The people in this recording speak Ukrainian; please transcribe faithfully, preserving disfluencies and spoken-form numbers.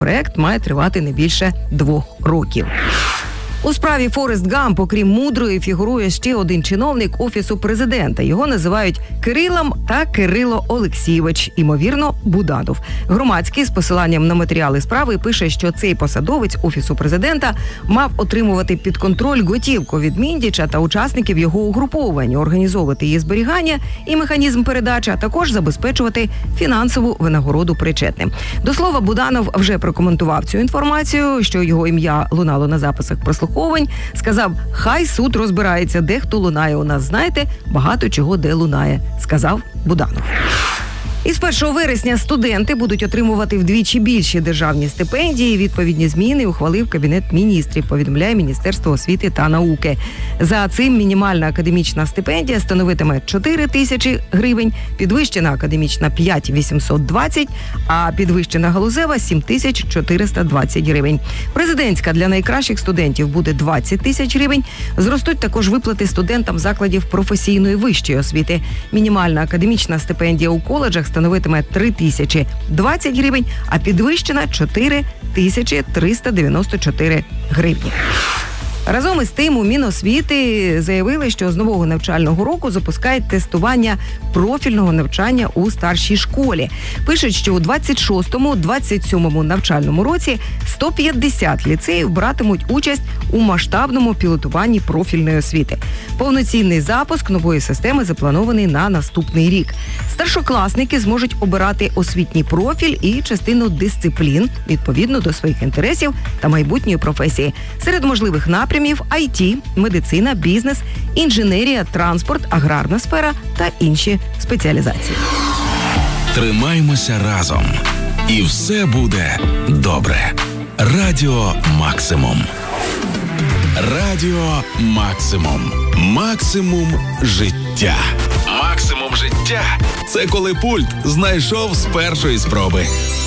Проект має тривати не більше двох років. У справі Форест Гамп, окрім Мудрої, фігурує ще один чиновник Офісу президента. Його називають Кирилом та Кирило Олексійович, імовірно, Буданов. Громадський з посиланням на матеріали справи пише, що цей посадовець Офісу президента мав отримувати під контроль готівку від Міндіча та учасників його угруповання, організовувати її зберігання і механізм передачі, а також забезпечувати фінансову винагороду причетним. До слова, Буданов вже прокоментував цю інформацію, що його ім'я лунало на записах прослуховування. Сказав, хай суд розбирається, де хто лунає у нас, знаєте, багато чого де лунає, сказав Буданов. Із першого вересня студенти будуть отримувати вдвічі більші державні стипендії. Відповідні зміни ухвалив Кабінет міністрів, повідомляє Міністерство освіти та науки. За цим мінімальна академічна стипендія становитиме чотири тисячі гривень, підвищена академічна – п'ять тисяч вісімсот двадцять, а підвищена галузева – сім тисяч чотириста двадцять гривень. Президентська для найкращих студентів буде двадцять тисяч гривень. Зростуть також виплати студентам закладів професійної вищої освіти. Мінімальна академічна стипендія у коледжах становитиме три тисячі двадцять гривень, а підвищена – чотири тисячі триста дев'яносто чотири гривні. Разом із тим у Міносвіти заявили, що з нового навчального року запускають тестування профільного навчання у старшій школі. Пишуть, що у двадцять шостому - двадцять сьомому навчальному році сто п'ятдесят ліцеїв братимуть участь у масштабному пілотуванні профільної освіти. Повноцінний запуск нової системи запланований на наступний рік. Старшокласники зможуть обирати освітній профіль і частину дисциплін відповідно до своїх інтересів та майбутньої професії. Серед можливих напрямів – ай ті, медицина, бізнес, інженерія, транспорт, аграрна сфера та інші спеціалізації. Тримаймося разом. І все буде добре. Радіо Максимум. Радіо Максимум. Максимум життя. Максимум життя – це коли пульт знайшов з першої спроби.